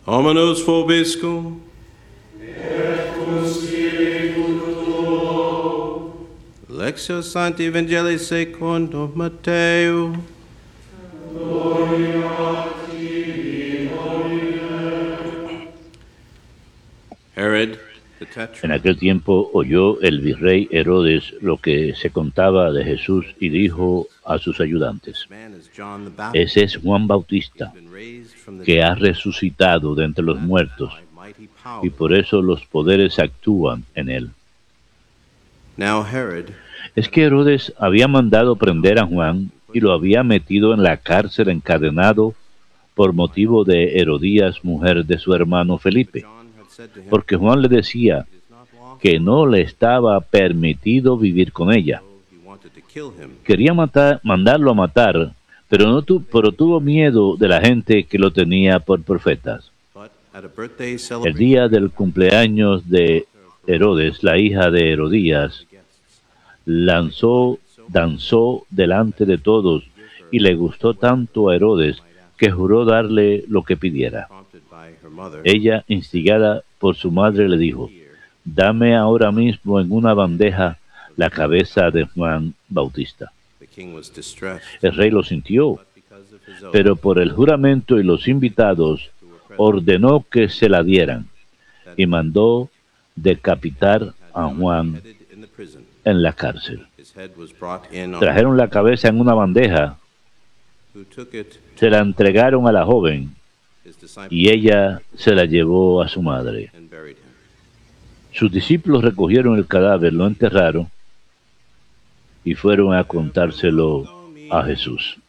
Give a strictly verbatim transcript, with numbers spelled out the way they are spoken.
Omenos vobiscum. Lectio Sancti Evangelii secundum Mateo. Herod, the tetrarch. En aquel tiempo oyó el virrey Herodes lo que se contaba de Jesús y dijo a sus ayudantes: Ese es Juan Bautista, que ha resucitado de entre los muertos, y por eso los poderes actúan en él. Es que Herodes había mandado prender a Juan y lo había metido en la cárcel encadenado por motivo de Herodías, mujer de su hermano Felipe, porque Juan le decía que no le estaba permitido vivir con ella. Quería matar, mandarlo a matar, pero, no tu, pero tuvo miedo de la gente que lo tenía por profetas. El día del cumpleaños de Herodes, la hija de Herodías, lanzó, danzó delante de todos y le gustó tanto a Herodes que juró darle lo que pidiera. Ella, instigada por su madre, le dijo: Dame ahora mismo en una bandeja la cabeza de Juan Bautista. El rey lo sintió, pero por el juramento y los invitados ordenó que se la dieran y mandó decapitar a Juan en la cárcel. Trajeron la cabeza en una bandeja, se la entregaron a la joven y ella se la llevó a su madre. Sus discípulos recogieron el cadáver, lo enterraron y fueron a contárselo a Jesús.